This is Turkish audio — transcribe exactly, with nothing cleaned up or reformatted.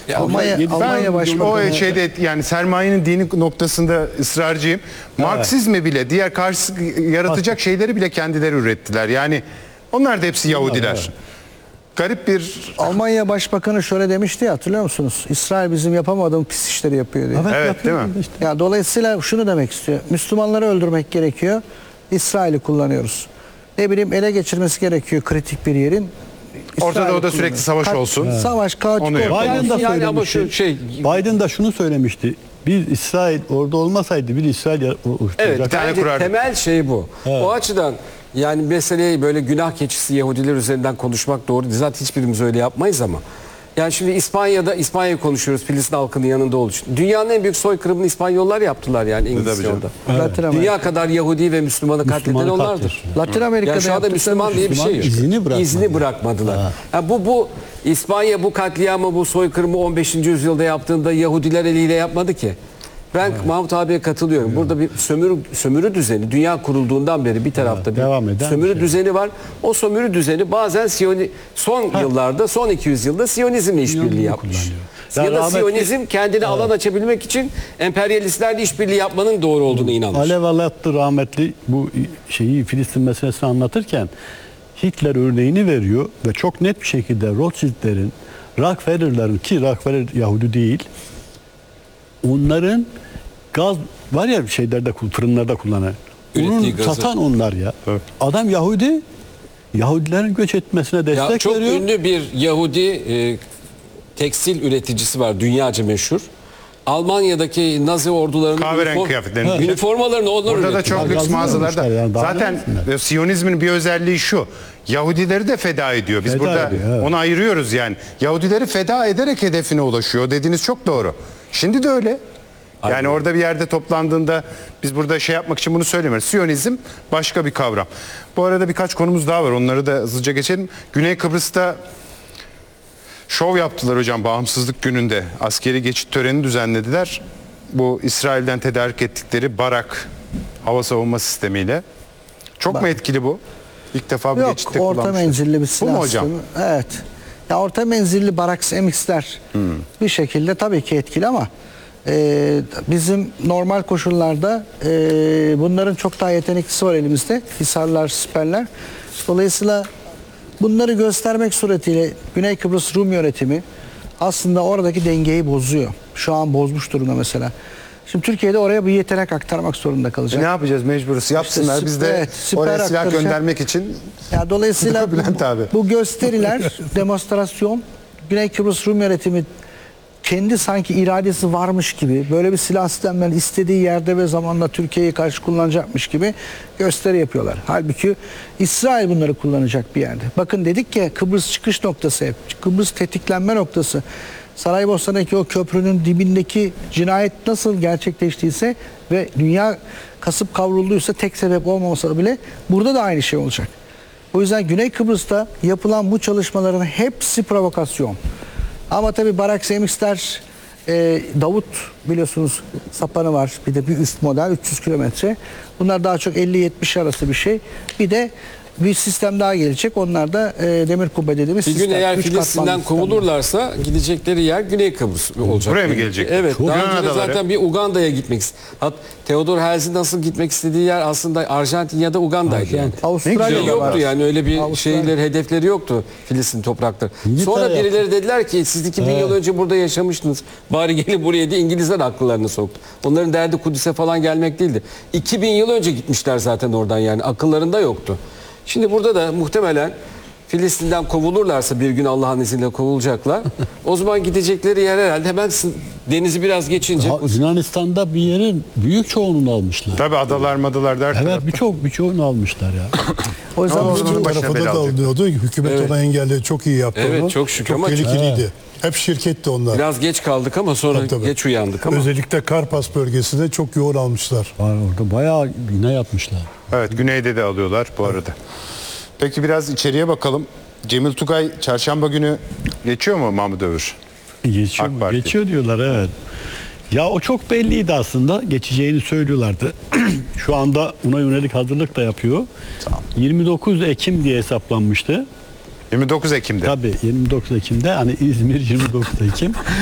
Ya Almanya, ben- Almanya Ben Başbakanı o şeyde yani sermayenin dini noktasında ısrarcıyım. Marksizmi bile diğer karşı yaratacak şeyleri bile kendileri ürettiler. Yani onlar da hepsi Yahudiler. evet. Garip bir Almanya Başbakanı şöyle demişti ya, hatırlıyor musunuz? İsrail bizim yapamadığımız pis işleri yapıyor diye. Evet, yapıyor değil mi? işte. Ya dolayısıyla şunu demek istiyor. Müslümanları öldürmek gerekiyor. İsrail'i kullanıyoruz. Ne bileyim ele geçirmesi gerekiyor kritik bir yerin. Ortada İsrail'i o da sürekli kullanıyoruz. savaş Ka- olsun. Evet. Savaş, kaotik Onu ortam. yapıyor. Biden de Yani ama söylemişti. şu şey- Biden da şunu söylemişti. Bir İsrail orada olmasaydı bir İsrail Evet, oluşturacak. tane bence kurardı. temel şey bu. O açıdan yani meseleyi böyle günah keçisi Yahudiler üzerinden konuşmak doğru değil. Zaten hiçbirimiz öyle yapmayız ama. Yani şimdi İspanya'da, İspanya'yı konuşuyoruz, Filistin halkının yanında olduğu için. Dünyanın en büyük soykırımını İspanyollar yaptılar yani Engizisyon'da. Latin Amerika. Dünya kadar Yahudi ve Müslümanı katleden Müslümanı onlardır. Latin Amerika'da Yani şu anda yaptıkları Müslüman diye bir şey yok. Müslüman izini bırakmadılar. İzni bırakmadılar. Ha, bu bu İspanya bu katliamı, bu soykırımı on beşinci yüzyılda yaptığında Yahudiler eliyle yapmadı ki. Ben Mahmut abiye katılıyorum. Burada bir sömürü sömürü düzeni, dünya kurulduğundan beri bir tarafta bir devam eden sömürü bir şey. düzeni var. O sömürü düzeni bazen Siyoni son yıllarda, son iki yüz yılda Siyonizmle işbirliği Siyonizmi yapmış. kullanıyor. Ya Ya da rahmetli- Siyonizm kendine alan açabilmek için emperyalistlerle işbirliği yapmanın doğru olduğunu inanmış. Alev Alatlı rahmetli bu şeyi Filistin meselesini anlatırken Hitler örneğini veriyor ve çok net bir şekilde Rothschild'lerin, Rockefeller'ların, ki Rockefeller Yahudi değil, onların gaz var ya şeylerde, fırınlarda kullanan. Ürettiği Onu gazı. satan onlar ya. Evet. Adam Yahudi, Yahudilerin göç etmesine destek Ya çok veriyor. ünlü bir Yahudi e, tekstil üreticisi var, dünyaca meşhur. Almanya'daki Nazi ordularının Kahverengi üniform- kıyafetlerini Ha. giyiyor. üniformalarını onlar Burada da üretiyor. çok Ya lüks yazmıyormuşlar mağazalarda. yani, daha ne Zaten yapsınlar? Siyonizmin bir özelliği şu. Yahudileri de feda ediyor. Biz Feda burada ediyor, evet. onu ayırıyoruz yani. Yahudileri feda ederek hedefine ulaşıyor. Dediğiniz çok doğru. Şimdi de öyle. Yani Aynen. orada bir yerde toplandığında biz burada şey yapmak için bunu söylemiyoruz. Siyonizm başka bir kavram. Bu arada birkaç konumuz daha var. Onları da hızlıca geçelim. Güney Kıbrıs'ta şov yaptılar hocam bağımsızlık gününde. Askeri geçit töreni düzenlediler. Bu İsrail'den tedarik ettikleri Barak hava savunma sistemiyle. Çok mu etkili bu? İlk defa bir Yok, geçitte orta kullanmışlar. menzilli bir Bu silah mu hocam? sistemi. Evet. Ya orta menzilli Baraks M X'ler Hmm. bir şekilde tabii ki etkili ama e, bizim normal koşullarda e, bunların çok daha yeteneklisi var elimizde. Hisarlar, siperler. Dolayısıyla bunları göstermek suretiyle Güney Kıbrıs Rum yönetimi aslında oradaki dengeyi bozuyor. Şu an bozmuş durumda mesela. Şimdi Türkiye'de oraya bir yetenek aktarmak zorunda kalacak. E ne yapacağız mecburuz? Yapsınlar. İşte Biz de evet, siper oraya silah aktaracak. göndermek için Ya dolayısıyla Bülent bu, abi. bu gösteriler, demonstrasyon, Güney Kıbrıs Rum yönetimi kendi sanki iradesi varmış gibi, böyle bir silah sistemlerini istediği yerde ve zamanda Türkiye'ye karşı kullanacakmış gibi gösteri yapıyorlar. Halbuki İsrail bunları kullanacak bir yerde. Bakın dedik ya, Kıbrıs çıkış noktası hep, Kıbrıs tetiklenme noktası. Saraybosna'daki o köprünün dibindeki cinayet nasıl gerçekleştiyse ve dünya kasıp kavrulduysa tek sebep olmamasa bile burada da aynı şey olacak. O yüzden Güney Kıbrıs'ta yapılan bu çalışmaların hepsi provokasyon. Ama tabii Baraks M X'ler, e, Davut biliyorsunuz sapanı var. Bir de bir üst model üç yüz kilometre. Bunlar daha çok elli yetmiş arası bir şey. Bir de bir sistem daha gelecek. Onlar da e, demir kubbe dediğimiz Bir sistem. gün eğer Üç Filistin'den katmanlı sistemler. kovulurlarsa gidecekleri yer Güney Kıbrıs olacak. Buraya mı gelecek? Evet. Çok Daha Yunan önce de adaları. zaten bir Uganda'ya gitmek ist- Hat Theodor Herzl nasıl gitmek istediği yer aslında Arjantin ya da Uganda'ydı. Yani. Avustralya'da Şey var. yoktu yani öyle bir Avustralya. şeyleri, hedefleri yoktu Filistin toprakları. İngiltere Sonra yaptı. birileri dediler ki siz iki bin yıl önce burada yaşamıştınız. Bari gelin buraya diye İngilizler akıllarını soktu. Onların derdi Kudüs'e falan gelmek değildi. iki bin yıl önce gitmişler zaten oradan yani akıllarında yoktu. Şimdi burada da muhtemelen Filistin'den kovulurlarsa bir gün Allah'ın izniyle kovulacaklar. O zaman gidecekleri yer herhalde hemen sı- denizi biraz geçince Ha, Yunanistan'da bir yerin büyük çoğunluğunu almışlar. tabii adalar madalar der. Evet, birçok birçoğunu almışlar ya. O yüzden Ama bu- o zaman bu- başına tarafında bela da alacak. oluyordu. Hükümet Evet. ona engelledi. Çok iyi yaptı Evet, onu. çok şükür ama- tehlikeliydi. Hep şirketti onlar. biraz geç kaldık ama sonra Tabii, tabii. geç uyandık ama. Özellikle Karpas bölgesinde çok yoğun almışlar. Var orada bayağı bina yapmışlar. Evet güneyde de alıyorlar bu arada. Peki biraz içeriye bakalım. Cemil Tugay çarşamba günü geçiyor mu Mahmut Övür? Geçiyor, AK Parti. geçiyor diyorlar, evet. Ya o çok belliydi aslında. Geçeceğini söylüyorlardı. Şu anda ona yönelik hazırlık da yapıyor. yirmi dokuz Ekim diye hesaplanmıştı. yirmi dokuz Ekim'de. Tabii yirmi dokuz Ekim'de, hani İzmir yirmi dokuz Ekim.